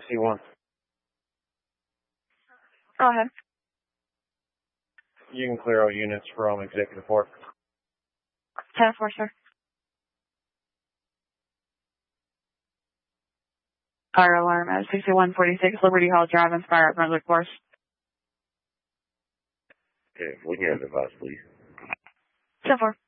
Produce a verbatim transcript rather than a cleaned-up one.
sixty-one. Go ahead. You can clear all units from Executive Park. ten four, sir. Fire alarm at sixty-one forty-six Liberty Hall Drive, Inspire at Brunswick Force. Okay, we can have advice, please. ten four.